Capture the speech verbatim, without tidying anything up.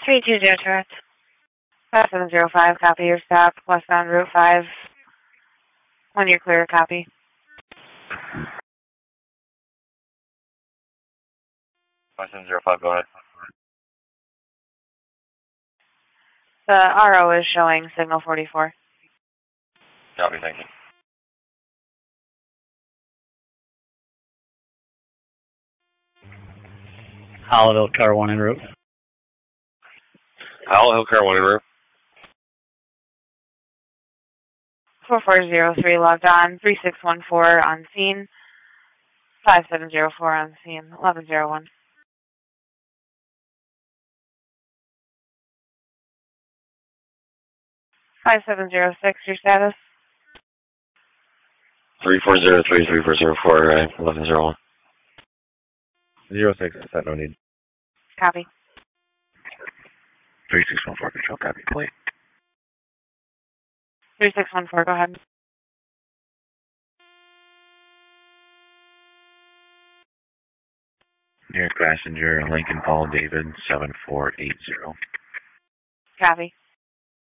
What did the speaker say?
three two zero Tourette. five seven zero five, copy your stop, westbound Route five. When you're clear, copy. five seven zero five, go ahead. The R O is showing signal forty-four. Copy, thank you. Hollow Hill, car one en route. Hollow Hill, car one en route. four four zero three logged on, three six one four on scene, five seven zero four on scene, eleven zero one. five seven zero six, your status? three four zero three, three four zero four, right, eleven zero one. Zero six, set, no need. Copy. three six one four, control, copy, complete. three six one four, go ahead. Nearest passenger, Lincoln Paul David, seven four eight zero. Copy.